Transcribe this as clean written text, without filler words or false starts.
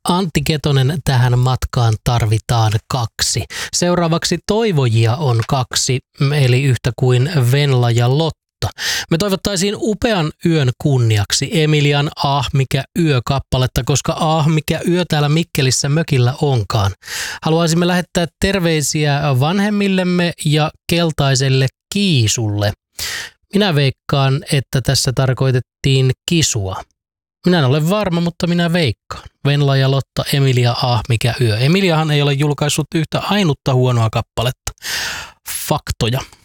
Antti Ketonen, tähän matkaan tarvitaan 2. Seuraavaksi toivojia on 2, eli yhtä kuin Venla ja Lotta. Me toivottaisiin upean yön kunniaksi Emilian mikä yö-kappaletta, koska mikä yö täällä Mikkelissä mökillä onkaan. Haluaisimme lähettää terveisiä vanhemmillemme ja keltaiselle Kiisulle. Minä veikkaan, että tässä tarkoitettiin Kisua. Minä en ole varma, mutta minä veikkaan. Venla ja Lotta, Emilia, mikä yö. Emiliahan ei ole julkaissut yhtä ainutta huonoa kappaletta. Faktoja.